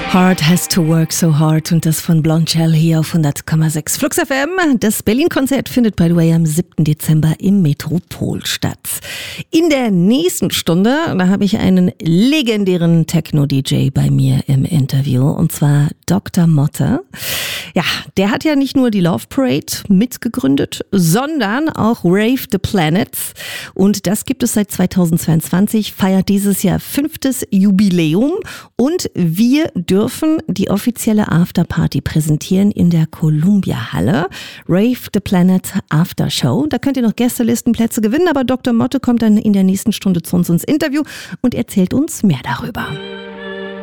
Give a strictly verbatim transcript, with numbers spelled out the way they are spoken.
Heart has to work so hard und das von Blond Shell hier auf hundert Komma sechs Flux F M. Das Berlin-Konzert findet, by the way, am siebten Dezember im Metropol statt. In der nächsten Stunde, da habe ich einen legendären Techno-D J bei mir im Interview und zwar Doktor Motte. Ja, der hat ja nicht nur die Love Parade mitgegründet, sondern auch Rave the Planet. Und das gibt es seit zweitausendzweiundzwanzig, feiert dieses Jahr fünftes Jubiläum und wir dürfen dürfen die offizielle Afterparty präsentieren in der Columbia Halle. Rave the Planet After Show. Da könnt ihr noch Gästelistenplätze gewinnen, aber Doktor Motte kommt dann in der nächsten Stunde zu uns ins Interview und erzählt uns mehr darüber.